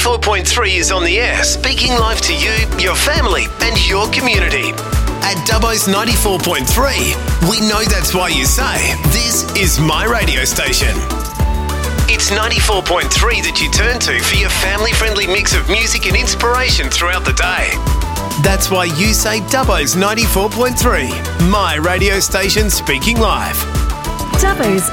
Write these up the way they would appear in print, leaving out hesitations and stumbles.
94.3 is on the air, speaking live to you, your family and your community. At Dubbo's 94.3, we know that's why you say, this is my radio station. It's 94.3 that you turn to for your family-friendly mix of music and inspiration throughout the day. That's why you say Dubbo's 94.3, my radio station speaking live. Dubbo's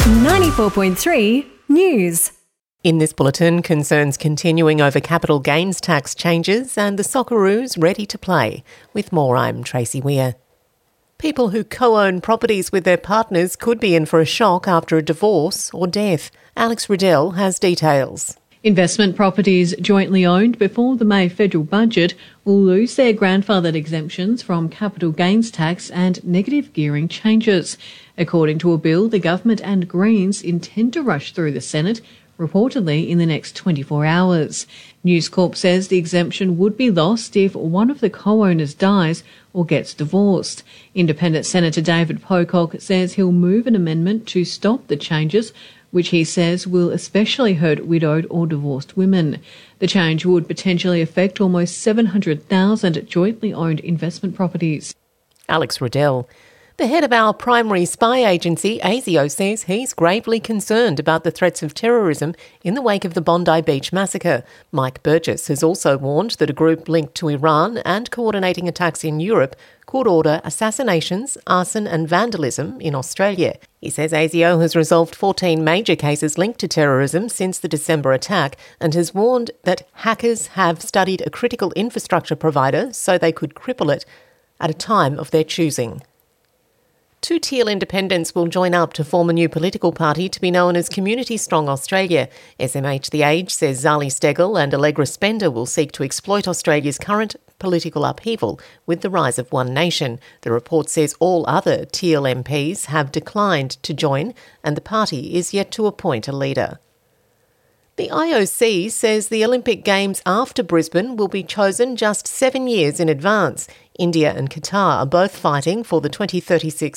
94.3 News. In this bulletin, concerns continuing over capital gains tax changes and the Socceroos ready to play. With more, I'm Tracy Weir. People who co-own properties with their partners could be in for a shock after a divorce or death. Alex Riddell has details. Investment properties jointly owned before the May federal budget will lose their grandfathered exemptions from capital gains tax and negative gearing changes. According to a bill, the government and Greens intend to rush through the Senate, reportedly in the next 24 hours. News Corp says the exemption would be lost if one of the co-owners dies or gets divorced. Independent Senator David Pocock says he'll move an amendment to stop the changes, which he says will especially hurt widowed or divorced women. The change would potentially affect almost 700,000 jointly owned investment properties. Alex Riddell. The head of our primary spy agency, ASIO, says he's gravely concerned about the threats of terrorism in the wake of the Bondi Beach massacre. Mike Burgess has also warned that a group linked to Iran and coordinating attacks in Europe could order assassinations, arson and vandalism in Australia. He says ASIO has resolved 14 major cases linked to terrorism since the December attack and has warned that hackers have studied a critical infrastructure provider so they could cripple it at a time of their choosing. Two Teal independents will join up to form a new political party to be known as Community Strong Australia. SMH The Age says Zali Steggall and Allegra Spender will seek to exploit Australia's current political upheaval with the rise of One Nation. The report says all other Teal MPs have declined to join and the party is yet to appoint a leader. The IOC says the Olympic Games after Brisbane will be chosen just 7 years in advance. India and Qatar are both fighting for the 2036